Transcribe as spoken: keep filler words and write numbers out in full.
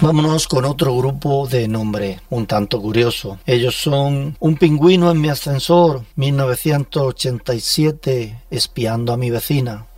Vámonos con otro grupo de nombre un tanto curioso. Ellos son Un pingüino en mi ascensor, mil novecientos ochenta y siete, Espiando a mi vecina.